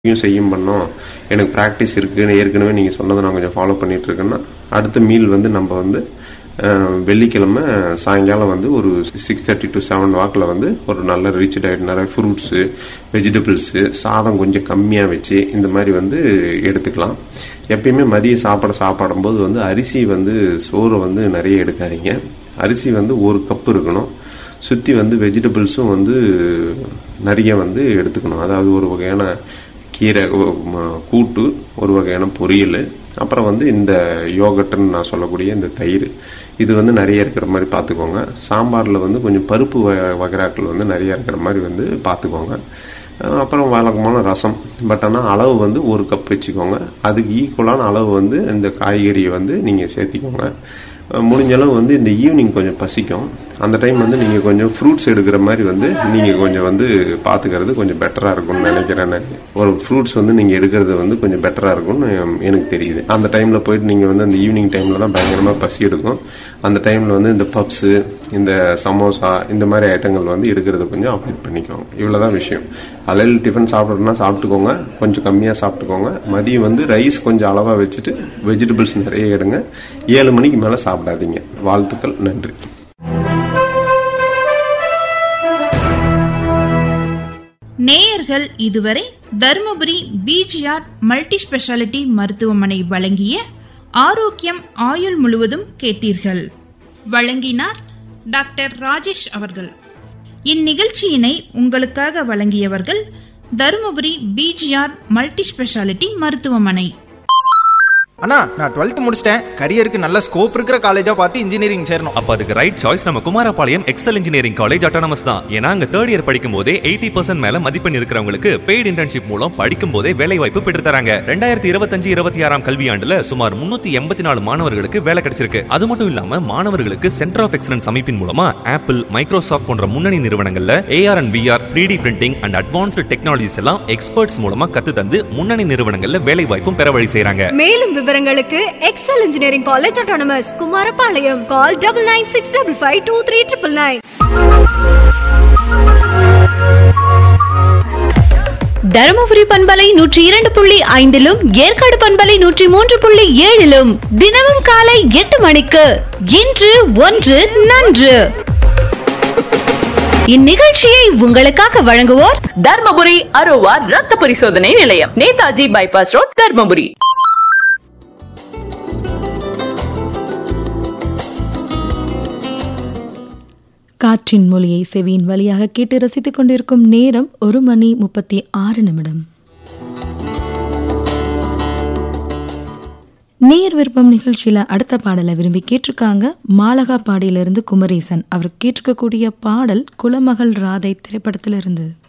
செய்யும் பண்ணோம், எனக்கு ப்ராக்டிஸ் இருக்குன்னு ஏற்கனவே நீங்கள் சொன்னதை நான் கொஞ்சம் ஃபாலோ பண்ணிட்டு இருக்கேன்னா, அடுத்த மீல் வந்து நம்ம வந்து வெள்ளிக்கிழமை சாயங்காலம் வந்து ஒரு 6:30 to 7 வாக்கில் வந்து ஒரு நல்ல ரிச் டயட், நிறைய ஃப்ரூட்ஸு, வெஜிடபிள்ஸு, சாதம் கொஞ்சம் கம்மியாக வச்சு இந்த மாதிரி வந்து எடுத்துக்கலாம். எப்பயுமே மதிய சாப்பிடும்போது வந்து அரிசி வந்து சோறை வந்து நிறைய எடுக்காதீங்க. அரிசி வந்து 1 கப் இருக்கணும். சுற்றி வந்து வெஜிடபிள்ஸும் வந்து நிறைய வந்து எடுத்துக்கணும். அதாவது ஒரு வகையான கீரை கூட்டு, ஒரு வகையான பொரியல், அப்புறம் வந்து இந்த யோகட்டுன்னு நான் சொல்லக்கூடிய இந்த தயிர், இது வந்து நிறைய இருக்கிற மாதிரி பார்த்துக்கோங்க. சாம்பாரில் வந்து கொஞ்சம் பருப்பு வகைராக்கள் வந்து நிறைய இருக்கிற மாதிரி வந்து பார்த்துக்கோங்க. அப்புறம் வழக்கமான ரசம், பட் ஆனால் அளவு வந்து 1 கப் வச்சுக்கோங்க. அதுக்கு ஈக்குவலான அளவு வந்து இந்த காய்கறியை வந்து நீங்கள் சேர்த்திக்கோங்க. முடிஞ்ச அளவு வந்து இந்த ஈவினிங் கொஞ்சம் பசிக்கும், அந்த டைம் வந்து நீங்கள் கொஞ்சம் ஃப்ரூட்ஸ் எடுக்கிற மாதிரி வந்து நீங்கள் கொஞ்சம் வந்து பார்த்துக்கிறது கொஞ்சம் பெட்டராக இருக்கும்னு நினைக்கிறேன். ஒரு ஃப்ரூட்ஸ் வந்து நீங்கள் எடுக்கிறது வந்து கொஞ்சம் பெட்டராக இருக்கும்னு எனக்கு தெரியுது. அந்த டைமில் போயிட்டு நீங்கள் வந்து அந்த ஈவினிங் டைமில் தான் பயங்கரமாக பசி எடுக்கும். அந்த டைமில் வந்து இந்த பப்ஸு, இந்த சமோசா, இந்த மாதிரி ஐட்டங்கள் வந்து எடுக்கிறது கொஞ்சம் அவாய்ட் பண்ணிக்கோங்க. இவ்வளோதான் விஷயம். காலையில் டிஃபன் சாப்பிட்றதுனா சாப்பிட்டுக்கோங்க, கொஞ்சம் கம்மியாக சாப்பிட்டுக்கோங்க. மதியம் வந்து ரைஸ் கொஞ்சம் அளவாக வச்சுட்டு வெஜிடபிள்ஸ் நிறைய எடுங்க. 7 மணிக்கு மேலே சாப்பிடாதீங்க. வாழ்த்துக்கள், நன்றி. நேயர்கள் இதுவரை தருமபுரி பிஜிஆர் மல்டி ஸ்பெஷாலிட்டி மருத்துவமனை வழங்கிய ஆரோக்கியம் ஆயுள் முழுவதும் கேட்டீர்கள். வழங்கினார் டாக்டர் ராஜேஷ் அவர்கள். இந்நிகழ்ச்சியினை உங்களுக்காக வழங்கியவர்கள் தருமபுரி பிஜிஆர் மல்டி ஸ்பெஷாலிட்டி மருத்துவமனை. அண்ணா, நான் 12th முடிச்சிட்டேன். கரியருக்கு நல்ல ஸ்கோப் இருக்கிற காலேஜா பார்த்து இன்ஜினியரிங் சேரணும். அப்ப அதுக்கு ரைட் சாய்ஸ் நம்ம Kumarapalayam XL engineering college autonomous தான். ஏன்னா அங்க 3rd இயர் படிக்கும் போதே 80% மேல மதிப்பெண் இருக்கிறவங்களுக்கு பெய்டு இன்டர்ன்ஷிப் மூலம் படிக்கும் போதே வேலை வாய்ப்பு பெற்று தராங்க. 2025-26 கல்வியாண்டுல சுமார் 384 மாணவர்களுக்கு வேலை கிடைச்சிருக்கு. அது மட்டும் இல்லாம மாணவர்களுக்கு சென்டர் ஆஃப் எக்ஸலன்ஸ் அமைப்பின் மூலமா ஆப்பிள், மைக்ரோசாஃப்ட் போன்ற முன்னணி நிறுவனங்கள்ல AR and VR, 3D printing and advanced technologies எல்லாம் எக்ஸ்பர்ட்ஸ் மூலமா கத்து தந்து முன்னணி நிறுவனங்கள்ல வேலை வாய்ப்பும் பெற வழி செய்றாங்க. மேலும் விவரங்களுக்கு XL engineering college autonomous Kumarapalayam. கால் 9965523999. தருமபுரி பண்பலை 102.5 ஏற்காடு பண்பலை 103.7 தினமும் காலை 8 மணிக்கு இன்று ஒன்று நன்று. இந்நிகழ்ச்சியை உங்களுக்காக வழங்குவோர் தர்மபுரி அரோவா ரத்த பரிசோதனை நிலையம், நேதாஜி பைபாஸ் ரோட், தர்மபுரி. காற்றின் மொழியை செவியின் வழியாக கேட்டு ரசித்துக் கொண்டிருக்கும் நேரம் 1:36. நேயர் விருப்பம் நிகழ்ச்சியில அடுத்த பாடலை விரும்பி கேட்டிருக்காங்க. மாலகா பாடியிலிருந்து குமரேசன். அவர் கேட்டிருக்கக்கூடிய பாடல் குலமகள் ராதை திரைப்படத்திலிருந்து.